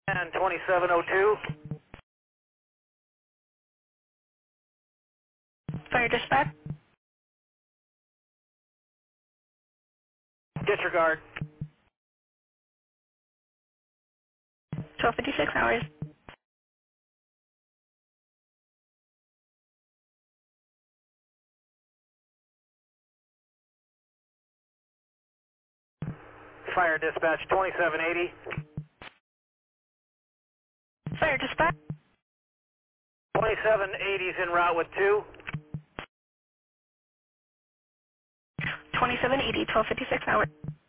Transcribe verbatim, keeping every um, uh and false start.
And twenty-seven oh two. Fire dispatch. Disregard. twelve fifty-six hours. Fire dispatch twenty-seven eighty. Fire dispatch. twenty-seven eighty is en route with two. twenty-seven eighty, twelve fifty-six hours.